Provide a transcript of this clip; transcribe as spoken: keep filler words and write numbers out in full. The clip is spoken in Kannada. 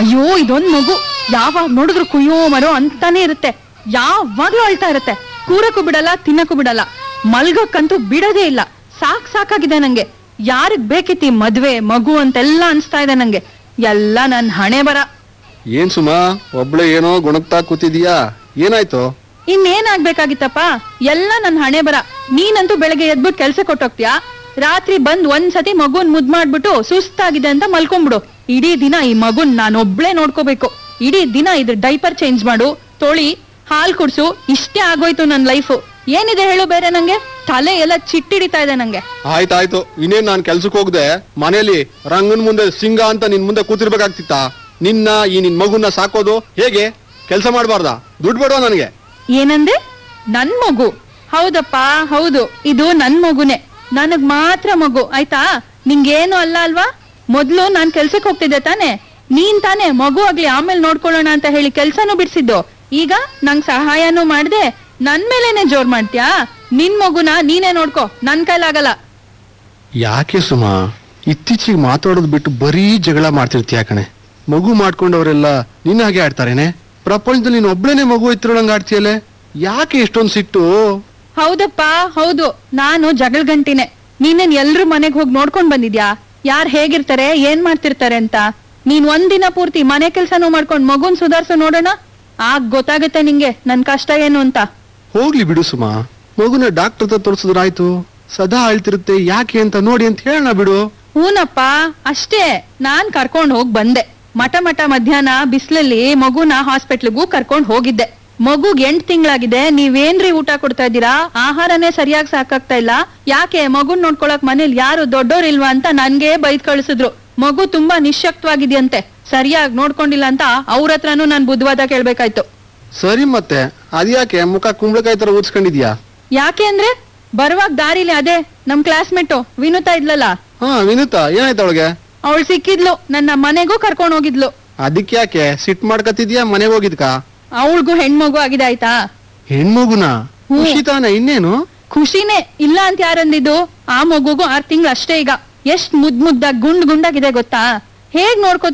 ಅಯ್ಯೋ ಇದೊಂದ್ ಮಗು ಯಾವಾಗ ನೋಡಿದ್ರು ಕುಯ್ಯೋ ಮರೋ ಅಂತಾನೆ ಇರುತ್ತೆ. ಯಾವಾಗ್ಲೂ ಅಳ್ತಾ ಇರುತ್ತೆ. ಕೂರಕ್ಕೂ ಬಿಡಲ್ಲ, ತಿನ್ನಕ್ಕೂ ಬಿಡಲ್ಲ, ಮಲ್ಗಕ್ಕಂತೂ ಬಿಡೋದೇ ಇಲ್ಲ. ಸಾಕ್ ಸಾಕಾಗಿದೆ ನಂಗೆ. ಯಾರಿಗ್ ಬೇಕಿತ್ತು ಈ ಮದ್ವೆ ಮಗು ಅಂತೆಲ್ಲ ಅನ್ಸ್ತಾ ಇದೆ ನಂಗೆ. ಎಲ್ಲ ನನ್ ಹಣೆ ಬರ. ಏನ್ ಸುಮಾ ಒಬ್ಳೆ ಏನೋ ಗುಣಗ್ತಾ ಕೂತಿದೀಯಾ, ಏನಾಯ್ತು? ಇನ್ನೇನಾಗ್ಬೇಕಾಗಿತ್ತಪ್ಪ, ಎಲ್ಲ ನನ್ ಹಣೆ ಬರ. ನೀನಂತೂ ಬೆಳಗ್ಗೆ ಎದ್ಬಿಟ್ಟು ಕೆಲ್ಸ ಕೊಟ್ಟೋಗ್ತೀಯಾ, ರಾತ್ರಿ ಬಂದ್ ಒಂದ್ಸತಿ ಮಗುನ್ ಮುದ್ ಮಾಡ್ಬಿಟ್ಟು ಸುಸ್ತಾಗಿದೆ ಅಂತ ಮಲ್ಕೊಂಡ್ಬಿಡು. ಇಡೀ ದಿನ ಈ ಮಗುನ್ ನಾನೊಬ್ಳೆ ನೋಡ್ಕೋಬೇಕು. ಇಡೀ ದಿನ ಇದ್ರ ಡೈಪರ್ ಚೇಂಜ್ ಮಾಡು, ತೊಳಿ, ಹಾಲ್ ಕುಡ್ಸು, ಇಷ್ಟೇ ಆಗೋಯ್ತು ನನ್ ಲೈಫು. ಏನಿದೆ ಹೇಳು ಬೇರೆ ನಂಗೆ? ತಲೆ ಎಲ್ಲ ಚಿಟ್ಟಿಡಿತಾ ಇದೆ ನಂಗೆ. ಆಯ್ತಾಯ್ತು, ಇನ್ನೇನ್ ನಾನ್ ಕೆಲ್ಸಕ್ ಹೋಗ್ದೆ ಮನೇಲಿ ರಂಗನ್ ಮುಂದೆ ಸಿಂಗ ಅಂತ ನಿನ್ ಮುಂದೆ ಕೂತಿರ್ಬೇಕಾಗ್ತಿತ್ತ? ನಿನ್ನ ಈ ನಿನ್ ಮಗುನ ಸಾಕೋದು ಹೇಗೆ? ಕೆಲ್ಸ ಮಾಡ್ಬಾರ್ದಾ? ದುಡ್ಡು ಬೇಡವಾ ನನಗೆ? ಏನಂದೆ? ನನ್ ಮಗು? ಹೌದಪ್ಪ ಹೌದು, ಇದು ನನ್ ಮಗುನೇ. ನನಗ್ ಮಾತ್ರ ಮಗು, ಆಯ್ತಾ? ನಿಂಗೇನು ಅಲ್ಲ ಅಲ್ವಾ? ಮೊದ್ಲು ನಾನ್ ಕೆಲ್ಸಕ್ ಹೋಗ್ತಿದ್ದೆ ತಾನೆ, ನೀನ್ ತಾನೆ ಮಗು ಆಗ್ಲಿ ಆಮೇಲೆ ನೋಡ್ಕೊಳ್ಳೋಣ ಅಂತ ಹೇಳಿ ಕೆಲ್ಸನೂ ಬಿಡ್ಸಿದ್ದು. ಈಗ ನಂಗ್ ಸಹಾಯನೂ ಮಾಡ್ದೆ, ನನ್ ಮೇಲೇನೆ ಜೋರ್ ಮಾಡ್ತ್ಯಾ? ನಿನ್ ಮಗುನ ನೀನೇ ನೋಡ್ಕೋ, ನನ್ ಕೈಲಾಗಲ್ಲ. ಯಾಕೆ ಸುಮಾ ಇತ್ತೀಚಿಗೆ ಮಾತಾಡೋದು ಬಿಟ್ಟು ಬರೀ ಜಗಳ ಮಾಡ್ತಿರ್ತೀಯ ಕಣೆ. ಮಗು ಮಾಡ್ಕೊಂಡವರೆಲ್ಲ ನಿನ್ನ ಹಾಗೆ ಆಡ್ತಾರೇನೆ? ಪ್ರಪಂಚದಲ್ಲಿ ನೀನ್ ಒಬ್ಳೇನೆ ಮಗು ಇತ್ತಿರೋಳಂಗ ಆಡ್ತೀಯಲ್ಲೇ, ಯಾಕೆ ಇಷ್ಟೊಂದ್ ಸಿಟ್ಟು? ಹೌದಪ್ಪ ಹೌದು, ನಾನು ಜಗಳ ಗಂಟಿನೇ. ನೀನೇನ್ ಎಲ್ರು ಮನೆಗ್ ಹೋಗಿ ನೋಡ್ಕೊಂಡ್ ಬಂದಿದ್ಯಾ ಯಾರ್ ಹೇಗಿರ್ತಾರೆ, ಏನ್ ಮಾಡ್ತಿರ್ತಾರೆ ಅಂತ? ನೀನ್ ಒಂದಿನ ಪೂರ್ತಿ ಮನೆ ಕೆಲ್ಸನೂ ಮಾಡ್ಕೊಂಡ್ ಮಗುನ್ ಸುಧಾರ್ಸು ನೋಡೋಣ, ಆಗ ಗೊತ್ತಾಗತ್ತೆ ನಿಂಗೆ ನನ್ ಕಷ್ಟ ಏನು ಅಂತ. ಹೋಗ್ಲಿ ಬಿಡು ಸುಮಾ, ಮಗುನ ಡಾಕ್ಟರ್ ಹತ್ರ ತೋರಿಸಿದ್ರಾಯ್ತು. ಸದಾ ಅಳ್ತಿರುತ್ತೆ ಯಾಕೆ ಅಂತ ನೋಡಿ ಅಂತ ಹೇಳೋಣ ಬಿಡು. ಹೂನಪ್ಪ ಅಷ್ಟೇ, ನಾನ್ ಕರ್ಕೊಂಡ್ ಹೋಗ್ ಬಂದೆ. ಮಠ ಮಠ ಮಧ್ಯಾಹ್ನ ಬಿಸ್ಲಲ್ಲಿ ಮಗುನ ಹಾಸ್ಪಿಟ್ಲಿಗೂ ಕರ್ಕೊಂಡ್ ಹೋಗಿದ್ದೆ. ಮಗುಗ್ ಎಂಟ್ ತಿಂಗಳಾಗಿದೆ, ನೀವೇನ್ರಿ ಊಟ ಕೊಡ್ತಾ ಇದ್ದೀರಾ? ಆಹಾರನೇ ಸರಿಯಾಗಿ ಸಾಕಾಗ್ತಾ ಇಲ್ಲ. ಯಾಕೆ ಮಗುನ್ ನೋಡ್ಕೊಳಕ್ ಮನೇಲಿ ಯಾರು ದೊಡ್ಡೋರಿಲ್ವಾ ಅಂತ ನನ್ಗೆ ಬೈದ್ ಕಳಿಸಿದ್ರು. ಮಗು ತುಂಬಾ ನಿಶ್ಶಕ್ತವಾಗಿದ್ಯಂತೆ, ಸರಿಯಾಗಿ ನೋಡ್ಕೊಂಡಿಲ್ಲ ಅಂತ ಅವ್ರ ಹತ್ರನೂ ನಾನ್ ಬುದ್ಧವಾದ ಕೇಳ್ಬೇಕಾಯ್ತು. ಸರಿ ಮತ್ತೆ ಅದ್ಯಾಕೆ ಮುಖ ಕುಂಬಳಕಾಯಿ ತರ ಊದ್ಸ್ಕೊಂಡಿದ್ಯಾ? ಯಾಕೆ ಅಂದ್ರೆ ಬರುವಾಗ ದಾರಿಲಿ ಅದೇ ನಮ್ ಕ್ಲಾಸ್ಮೇಟು ವಿನುತಾ ಇದ್ಲಲ್ಲ. ಹಾ ವಿನುತಾ, ಏನಾಯ್ತು ಅವಳಿಗೆ? ಅವಳು ಸಿಕ್ಕಿದ್ಲು, ನನ್ನ ಮನೆಗೂ ಕರ್ಕೊಂಡ್ ಹೋಗಿದ್ಲು. ಅದಕ್ಕೆ ಯಾಕೆ ಸಿಟ್ ಮಾಡ್ಕತಿದ್ಯಾ? ಮನೆಗೆ ಹೋಗಿದ್ಕ? ಅವಳಿಗೂ ಹೆಣ್ಮಗು ಆಗಿದೆ ಆಯ್ತಾ. ಹೆಣ್ಮಗುನ? ಖುಷಿ ತಾನೆ, ಇನ್ನೇನು? ಖುಷಿನೇ, ಇಲ್ಲ ಅಂತ ಯಾರಂದಿದ್ದು? ಆ ಮಗುಗೂ ಆರ್ ತಿಂಗಳು ಅಷ್ಟೇ ಈಗ. ಎಷ್ಟ್ ಮುದ್ ಮುದ್ದಾಗ್ ಗುಂಡ್ ಗುಂಡಾಗಿದೆ ಗೊತ್ತಾ? ಹೇಗ್ ನೋಡ್ಕೋ